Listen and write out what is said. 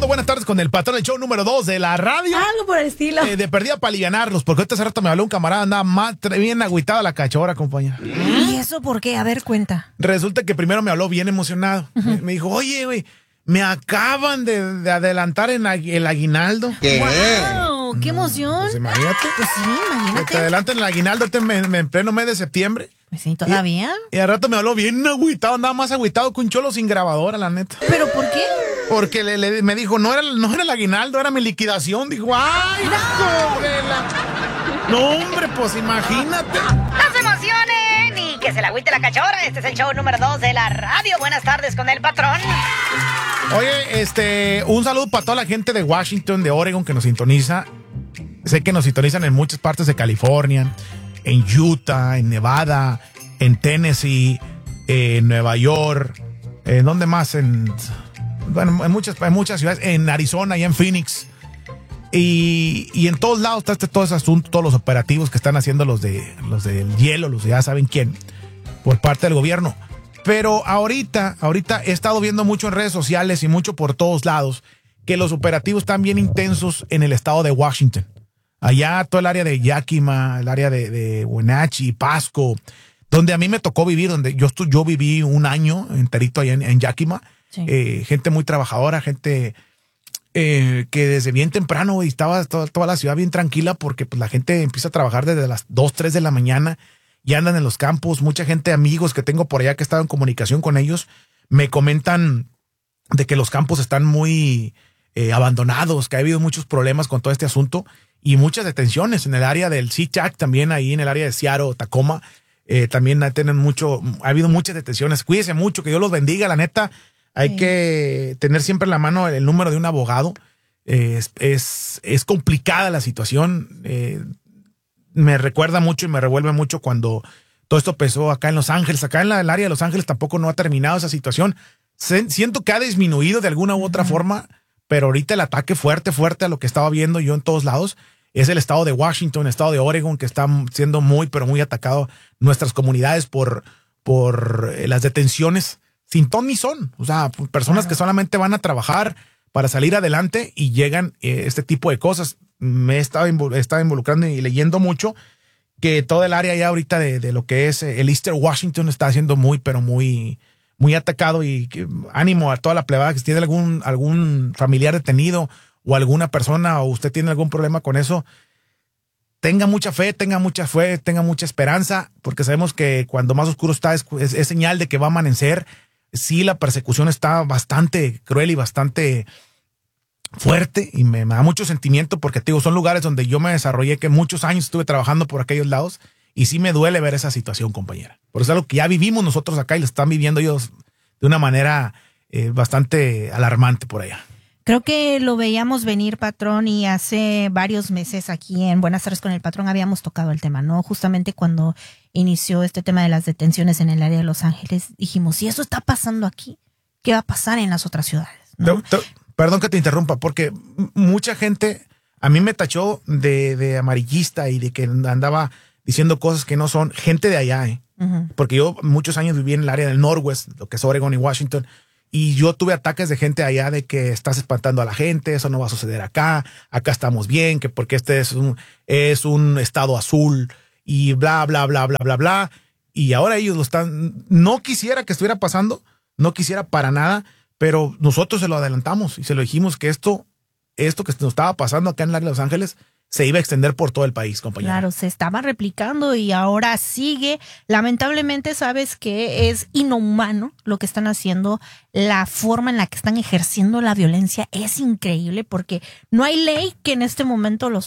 escuchando Buenas Tardes con el patrón del show número 2 de la radio. Algo por el estilo. De perdida para alivianarlos, porque ahorita hace rato me habló un camarada, andaba más bien agüitada la cachora, compañera. ¿Y eso por qué? A ver, cuenta. Resulta que primero me habló bien emocionado. Me dijo, oye, güey, me acaban de adelantar en el aguinaldo. ¿Qué? ¡Wow! ¡Qué emoción! Pues imagínate. Pues sí, imagínate. Que te adelantan el aguinaldo en pleno mes de septiembre. Pues sí, todavía. Y al rato me habló bien agüitado, andaba más agüitado que un cholo sin grabadora, la neta. ¿Pero por qué? Porque me dijo, no era el aguinaldo, era mi liquidación. Dijo, ¡ay, hijo de la... No, hombre, pues imagínate. ¡No se emocionen! Y que se la agüite la cachorra. Este es el show número 2 de la radio. Buenas tardes con el patrón. Oye, un saludo para toda la gente de Washington, de Oregon, que nos sintoniza. Sé que nos sintonizan en muchas partes de California, en Utah, en Nevada, en Tennessee, en Nueva York, ¿dónde más? En muchas ciudades, en Arizona y en Phoenix. Y en todos lados está todo ese asunto, todos los operativos que están haciendo los del hielo, los de ya saben quién, por parte del gobierno. Pero ahorita he estado viendo mucho en redes sociales y mucho por todos lados que los operativos están bien intensos en el estado de Washington. Allá todo el área de Yakima, el área de Wenatchee, Pasco, donde a mí me tocó vivir, donde yo viví un año enterito allá en Yakima. Sí. Gente muy trabajadora, gente que desde bien temprano estaba toda la ciudad bien tranquila porque pues, la gente empieza a trabajar desde las 2, 3 de la mañana y andan en los campos. Mucha gente, amigos que tengo por allá que he estado en comunicación con ellos, me comentan de que los campos están muy abandonados, que ha habido muchos problemas con todo este asunto y muchas detenciones en el área del SeaTac, también ahí en el área de Seattle, Tacoma. También ha habido muchas detenciones. Cuídense mucho, que Dios los bendiga, la neta. Hay que tener siempre en la mano el número de un abogado. Es complicada la situación. Me recuerda mucho y me revuelve mucho cuando todo esto empezó acá en Los Ángeles. Acá en el área de Los Ángeles tampoco no ha terminado esa situación. Siento que ha disminuido de alguna u otra forma, pero ahorita el ataque fuerte a lo que estaba viendo yo en todos lados es el estado de Washington, el estado de Oregon, que están siendo muy, pero muy atacado nuestras comunidades por las detenciones sin ton ni son. O sea, personas que solamente van a trabajar para salir adelante y llegan este tipo de cosas. Me he estado involucrando y leyendo mucho que todo el área ya ahorita de lo que es el Eastern Washington está siendo muy, pero muy, muy atacado y ánimo a toda la plebada que si tiene algún familiar detenido o alguna persona o usted tiene algún problema con eso, tenga mucha fe, tenga mucha esperanza, porque sabemos que cuando más oscuro está es señal de que va a amanecer. Sí, la persecución está bastante cruel y bastante fuerte y me da mucho sentimiento porque, te digo, son lugares donde yo me desarrollé, que muchos años estuve trabajando por aquellos lados y sí me duele ver esa situación, compañera. Por eso es algo que ya vivimos nosotros acá y lo están viviendo ellos de una manera bastante alarmante por allá. Creo que lo veíamos venir, patrón, y hace varios meses aquí en Buenas Tardes con el Patrón habíamos tocado el tema, ¿no? Justamente cuando inició este tema de las detenciones en el área de Los Ángeles, dijimos, si eso está pasando aquí, ¿qué va a pasar en las otras ciudades? ¿No? Perdón que te interrumpa, porque mucha gente a mí me tachó de amarillista y de que andaba diciendo cosas que no son. Gente de allá, Porque yo muchos años viví en el área del Northwest, lo que es Oregon y Washington, y yo tuve ataques de gente allá de que estás espantando a la gente, eso no va a suceder acá estamos bien, que porque este es un estado azul y bla, bla, bla, bla, bla, bla. Y ahora ellos lo están, no quisiera que estuviera pasando, no quisiera para nada, pero nosotros se lo adelantamos y se lo dijimos que esto que nos estaba pasando acá en el área de Los Ángeles se iba a extender por todo el país, compañero. Claro, se estaba replicando y ahora sigue. Lamentablemente, sabes que es inhumano lo que están haciendo, la forma en la que están ejerciendo la violencia es increíble porque no hay ley que en este momento los